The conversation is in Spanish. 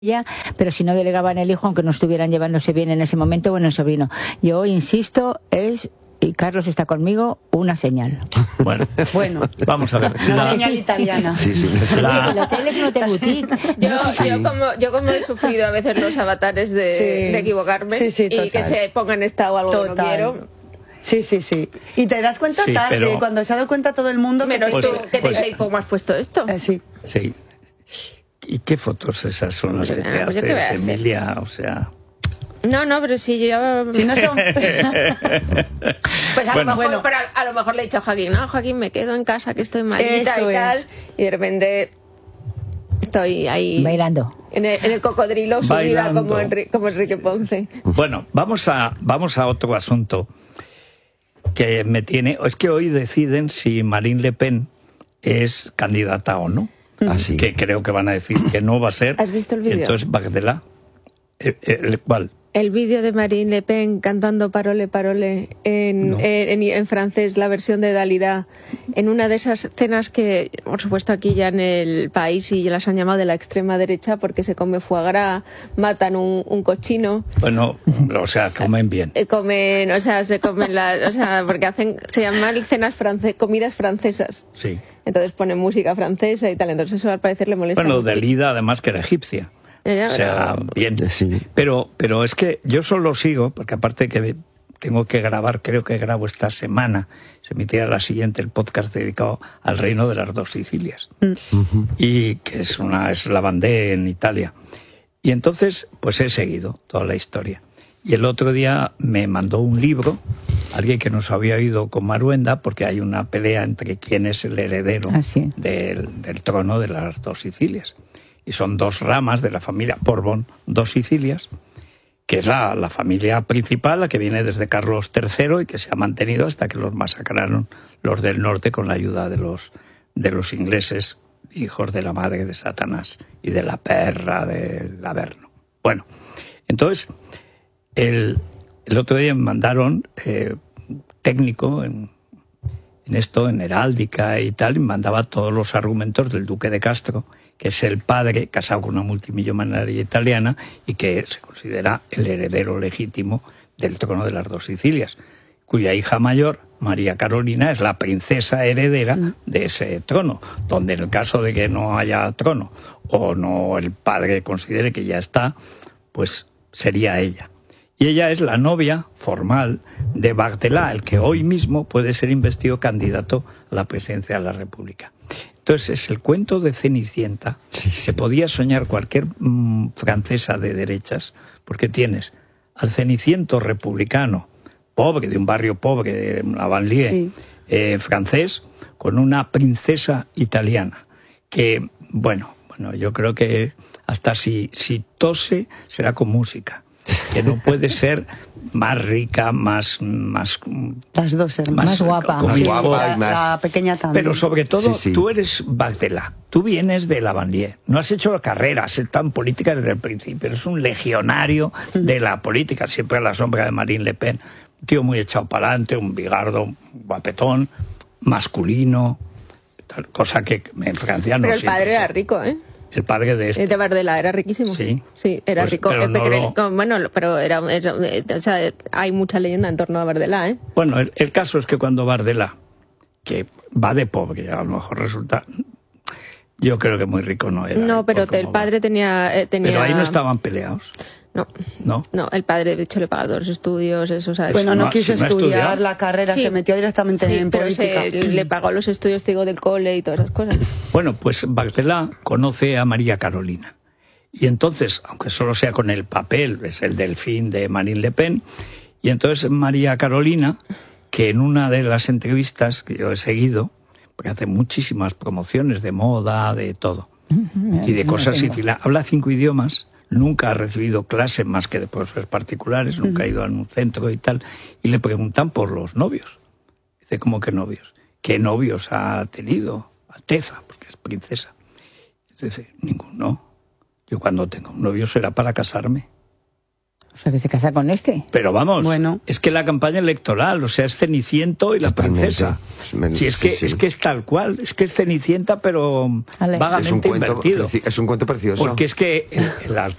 ella, pero si no delegaban el hijo, aunque no estuvieran llevándose bien en ese momento, bueno, el sobrino. Yo insisto, y Carlos está conmigo, una señal. Bueno, vamos a ver. Una señal italiana. Sí. El hotel es un hotel boutique. Yo como he sufrido a veces los avatares de equivocarme y que se ponga en estado algo que no quiero. Sí. Y te das cuenta tarde, pero cuando se ha dado cuenta todo el mundo que ¿cómo has puesto esto? Sí. ¿Y qué fotos esas son las que te haces, Emilia? O sea... No, pero si yo... Si no son... Pues a lo mejor le he dicho a Joaquín, no, Joaquín, me quedo en casa, que estoy malita y tal. Y de repente estoy ahí... Bailando. En el cocodrilo subida como Enrique Ponce. Bueno, vamos a otro asunto que me tiene... Es que hoy deciden si Marine Le Pen es candidata o no. Así. Que creo que van a decir que no va a ser. ¿Has visto el vídeo? Entonces, Bardella. ¿Cuál? El vídeo de Marine Le Pen cantando Parole, Parole en francés, la versión de Dalida, en una de esas cenas que, por supuesto, aquí ya en el país y ya las han llamado de la extrema derecha porque se come foie gras, matan un cochino. Bueno, o sea, comen bien. Se comen porque se llaman comidas francesas. Sí. Entonces ponen música francesa y tal, entonces eso al parecer le molesta. Bueno, Dalida además que era egipcia. O sea, bien. Sí. Pero es que yo solo sigo, porque aparte que tengo que grabar, creo que grabo esta semana, se emitirá la siguiente, el podcast dedicado al Reino de las Dos Sicilias. Y que es la Vendée en Italia. Y entonces, pues he seguido toda la historia. Y el otro día me mandó un libro, alguien que nos había oído con Maruenda, porque hay una pelea entre quién es el heredero del trono de las Dos Sicilias. Y son dos ramas de la familia Borbón, Dos Sicilias, que es la familia principal, la que viene desde Carlos III y que se ha mantenido hasta que los masacraron los del norte con la ayuda de los ingleses, hijos de la madre de Satanás y de la perra del Averno. Bueno, entonces, el otro día me mandaron técnico en esto, en heráldica y tal, y me mandaba todos los argumentos del duque de Castro, que es el padre, casado con una multimillonaria italiana, y que se considera el heredero legítimo del trono de las Dos Sicilias, cuya hija mayor, María Carolina, es la princesa heredera de ese trono, donde en el caso de que no haya trono, o no el padre considere que ya está, pues sería ella. Y ella es la novia formal de Bardella, el que hoy mismo puede ser investido candidato a la presidencia de la República. Entonces, el cuento de Cenicienta se podía soñar cualquier francesa de derechas, porque tienes al Ceniciento republicano, pobre, de un barrio pobre, de la banlieue, francés, con una princesa italiana, que, bueno, yo creo que hasta si tose será con música, que no puede ser más rica, más las dos más guapa, la pequeña también. Pero sobre todo, tú eres Bardella, tú vienes de la banlieue, no has hecho la carrera, has estado en política desde el principio, eres un legionario de la política, siempre a la sombra de Marine Le Pen, un tío muy echado para adelante, un bigardo, guapetón, masculino, tal, cosa que en Francia no. Pero el padre era rico, ¿eh? El padre de este. De Bardella era riquísimo. Sí. Sí, era pues, rico. Pero o sea, hay mucha leyenda en torno a Bardella, ¿eh? Bueno, el caso es que cuando Bardella, que va de pobre, a lo mejor resulta... Yo creo que muy rico no era. No, pero el padre tenía... Pero ahí no estaban peleados. No, el padre de hecho le pagó los estudios, eso, ¿sabes? Bueno, no quiso estudiar la carrera, se metió directamente en política. Pero le pagó los estudios, te digo, del cole y todas esas cosas. Bueno, pues Bardella conoce a María Carolina. Y entonces, aunque solo sea con el papel, es el delfín de Marine Le Pen, y entonces María Carolina, que en una de las entrevistas que yo he seguido, porque hace muchísimas promociones de moda, de todo, y de cosas similares, habla 5 idiomas, nunca ha recibido clases más que de profesores particulares, nunca ha ido a un centro y tal, y le preguntan por los novios. Dice, ¿cómo que novios? ¿Qué novios ha tenido Alteza? Porque es princesa. Dice, ninguno. Yo cuando tenga un novio será para casarme. O sea, que se casa con este. Pero vamos, es que la campaña electoral, o sea, es Ceniciento y la princesa. Si es que es tal cual, es que es Cenicienta, pero vagamente invertido. Es un cuento precioso. Porque es que el